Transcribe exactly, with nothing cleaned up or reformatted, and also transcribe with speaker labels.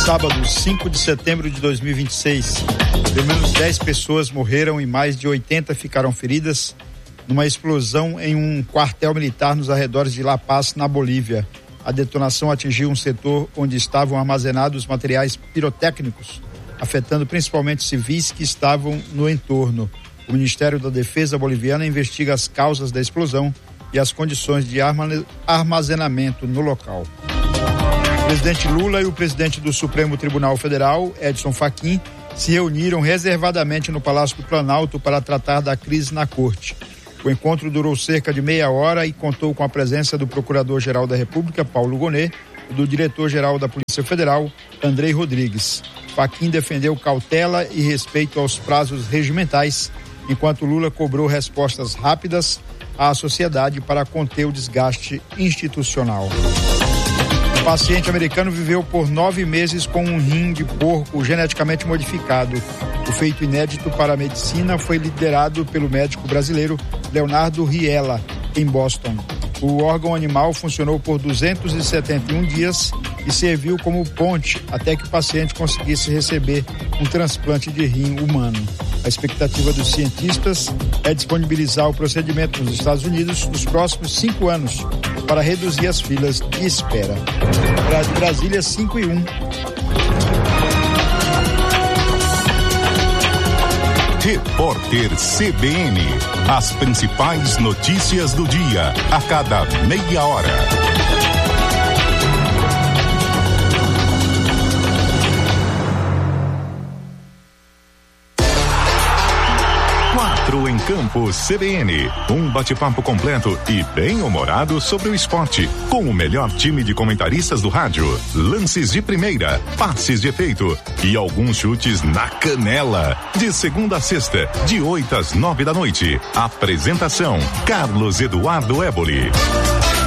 Speaker 1: Sábado, cinco de setembro de dois mil e vinte e seis, pelo menos dez pessoas morreram e mais de oitenta ficaram feridas numa explosão em um quartel militar nos arredores de La Paz, na Bolívia. A detonação atingiu um setor onde estavam armazenados materiais pirotécnicos, afetando principalmente civis que estavam no entorno. O Ministério da Defesa boliviano investiga as causas da explosão e as condições de armazenamento no local. O presidente Lula e o presidente do Supremo Tribunal Federal, Edson Fachin, se reuniram reservadamente no Palácio do Planalto para tratar da crise na corte. O encontro durou cerca de meia hora e contou com a presença do Procurador-Geral da República, Paulo Gonet, e do Diretor-Geral da Polícia Federal, Andrei Rodrigues. Fachin defendeu cautela e respeito aos prazos regimentais, enquanto Lula cobrou respostas rápidas à sociedade para conter o desgaste institucional. O paciente americano viveu por nove meses com um rim de porco geneticamente modificado. O feito inédito para a medicina foi liderado pelo médico brasileiro Leonardo Riella, em Boston. O órgão animal funcionou por duzentos e setenta e um dias e serviu como ponte até que o paciente conseguisse receber um transplante de rim humano. A expectativa dos cientistas é disponibilizar o procedimento nos Estados Unidos nos próximos cinco anos para reduzir as filas de espera. Para de Brasília, cinco e um.
Speaker 2: Repórter C B N. As principais notícias do dia, a cada meia hora. Quatro em Campo C B N. Um bate-papo completo e bem-humorado sobre o esporte, com o melhor time de comentaristas do rádio. Lances de primeira, passes de efeito e alguns chutes na canela. De segunda a sexta, de oito às nove da noite. Apresentação: Carlos Eduardo Éboli.